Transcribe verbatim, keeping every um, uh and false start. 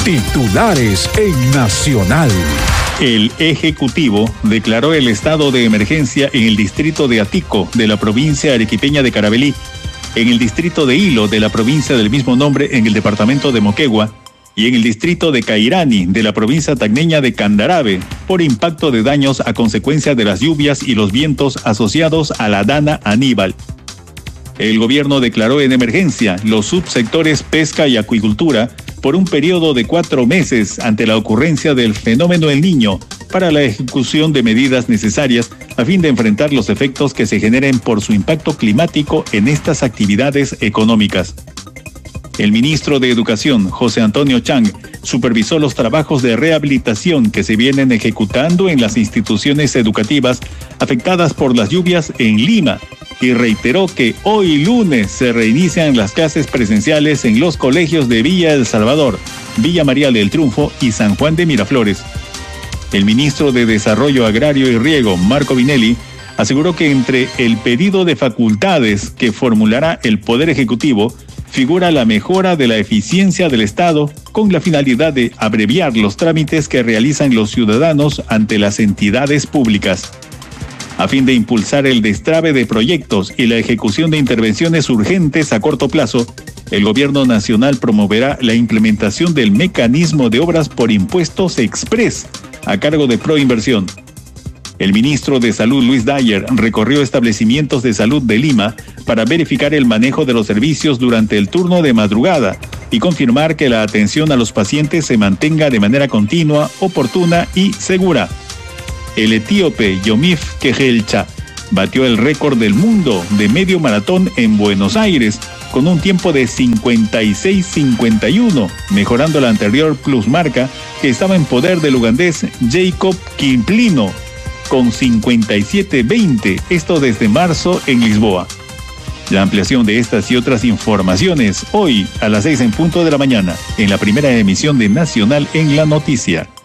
Titulares en Nacional. El Ejecutivo declaró el estado de emergencia en el distrito de Atico, de la provincia arequipeña de Carabelí, en el distrito de Hilo, de la provincia del mismo nombre, en el departamento de Moquegua, y en el distrito de Cairani, de la provincia tacneña de Candarave, por impacto de daños a consecuencia de las lluvias y los vientos asociados a la Dana Aníbal. El gobierno declaró en emergencia los subsectores pesca y acuicultura por un periodo de cuatro meses ante la ocurrencia del fenómeno El Niño para la ejecución de medidas necesarias a fin de enfrentar los efectos que se generen por su impacto climático en estas actividades económicas. El ministro de Educación, José Antonio Chang, supervisó los trabajos de rehabilitación que se vienen ejecutando en las instituciones educativas afectadas por las lluvias en Lima y reiteró que hoy lunes se reinician las clases presenciales en los colegios de Villa El Salvador, Villa María del Triunfo y San Juan de Miraflores. El ministro de Desarrollo Agrario y Riego, Marco Vinelli, aseguró que entre el pedido de facultades que formulará el Poder Ejecutivo figura la mejora de la eficiencia del Estado con la finalidad de abreviar los trámites que realizan los ciudadanos ante las entidades públicas. A fin de impulsar el destrabe de proyectos y la ejecución de intervenciones urgentes a corto plazo, el Gobierno Nacional promoverá la implementación del mecanismo de obras por impuestos express a cargo de Proinversión. El ministro de Salud, Luis Dyer, recorrió establecimientos de salud de Lima para verificar el manejo de los servicios durante el turno de madrugada y confirmar que la atención a los pacientes se mantenga de manera continua, oportuna y segura. El etíope Yomif Kejelcha batió el récord del mundo de medio maratón en Buenos Aires con un tiempo de cincuenta y seis cincuenta y uno, mejorando la anterior plusmarca que estaba en poder del ugandés Jacob Kiplino con cincuenta y siete veinte, esto desde marzo en Lisboa. La ampliación de estas y otras informaciones hoy a las seis en punto de la mañana en la primera emisión de Nacional en la Noticia.